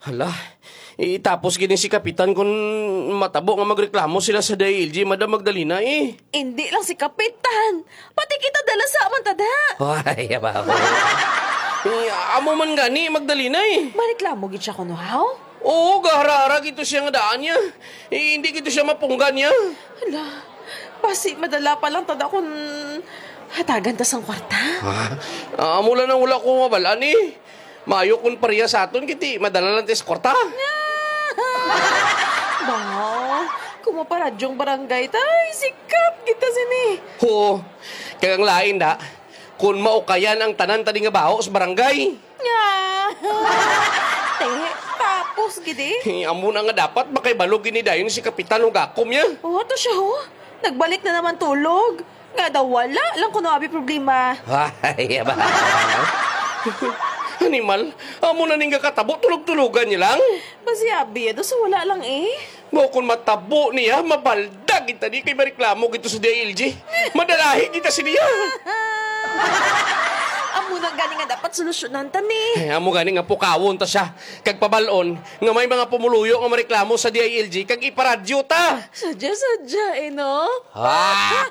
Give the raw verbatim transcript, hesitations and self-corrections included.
Hala, eh, tapos gini si Kapitan kung matabo nga magreklamo sila sa D I L G, Madam Magdalena eh. Hindi lang si Kapitan. Pati kita dala sa amantada. Ay, abaw. eh, amo man gani, Magdalena eh. Mariklamo gid siya kuno, haw? Oo, gahara-hara gito siya nga daan niya. Eh, hindi gito siya mapunggan niya. Hala, pasi madala pa lang tada kung hatagan tas ang kwarta. Ha? Amo lang nang wala ko mabalaan eh. Mayo kung pariya sa aton, kiti madala lang tes korta. Baw, kumaparadyong barangay tay, sikat kita sini. Oo, kaya ang lain da, kung maukayan ang tanan tadi nga baho sa barangay. Nga. Te, tapos gidi. Eh, amo na nga dapat makaibalog ni dayon si Kapitan ng gakom niya. Oh, to siya ho. Nagbalik na naman tulog. Nga daw wala lang kuno abi problema. Ay, aba. Animal, amo na ning katabo, tulog-tulugan niya lang. Basi abi, do sa wala lang eh. Mo kung matabo niya, mabaldag kita di kay mareklamo gito sa D I L G. Madalahi kita si niya. Amo na gani nga dapat solusyonan tani. Ay, amo gani nga pukawon ta siya. Kag pabalon, nga may mga pumuluyo nga mareklamo sa D I L G, kag iparadyo ta. Sadya-sadya eh, no? Ha?